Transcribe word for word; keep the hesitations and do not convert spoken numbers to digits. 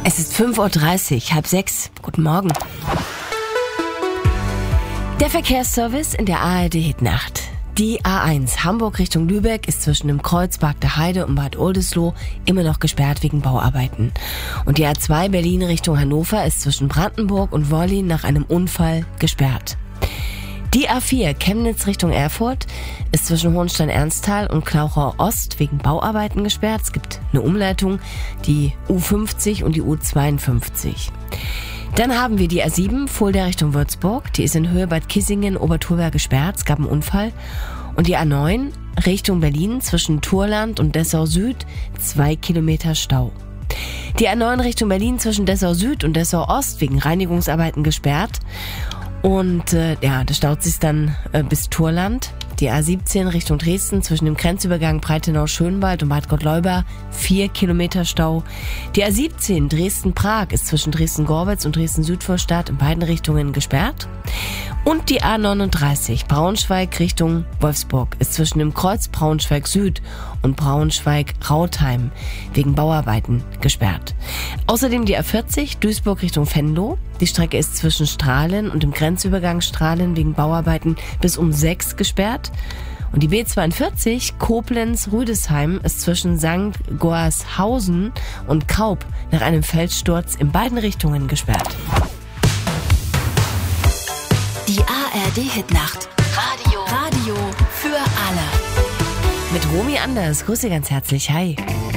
Es ist fünf Uhr dreißig, halb sechs. Guten Morgen. Der Verkehrsservice in der A R D-Hitnacht. Die A eins Hamburg Richtung Lübeck ist zwischen dem Kreuz Barkter Heide und Bad Oldesloe immer noch gesperrt wegen Bauarbeiten. Und die A zwei Berlin Richtung Hannover ist zwischen Brandenburg und Wollin nach einem Unfall gesperrt. Die A vier Chemnitz Richtung Erfurt ist zwischen Hohenstein-Ernsthal und Klauchau Ost wegen Bauarbeiten gesperrt. Es gibt eine Umleitung, die U fünfzig und die U zweiundfünfzig. Dann haben wir die A sieben Fulda Richtung Würzburg. Die ist in Höhe Bad Kissingen, Oberturberg gesperrt. Es gab einen Unfall. Und die A neun Richtung Berlin zwischen Turland und Dessau Süd, zwei Kilometer Stau. Die A neun Richtung Berlin zwischen Dessau Süd und Dessau Ost wegen Reinigungsarbeiten gesperrt. Und äh, ja, das staut sich dann äh, bis Turland. Die A siebzehn Richtung Dresden zwischen dem Grenzübergang Breitenau-Schönwald und Bad Gottleuba, vier Kilometer Stau. Die A siebzehn Dresden-Prag ist zwischen Dresden-Gorbitz und Dresden-Südvorstadt in beiden Richtungen gesperrt. Und die A neununddreißig Braunschweig Richtung Wolfsburg ist zwischen dem Kreuz Braunschweig Süd und Braunschweig-Rautheim wegen Bauarbeiten gesperrt. Außerdem die A vierzig Duisburg Richtung Venlo. Die Strecke ist zwischen Strahlen und dem Grenzübergang Strahlen wegen Bauarbeiten bis um sechs gesperrt. Und die B zweiundvierzig Koblenz-Rüdesheim ist zwischen Sankt Goarshausen und Kaub nach einem Felssturz in beiden Richtungen gesperrt. Die A R D-Hitnacht. Radio. Radio für alle. Mit Romy Anders. Grüße ganz herzlich. Hi.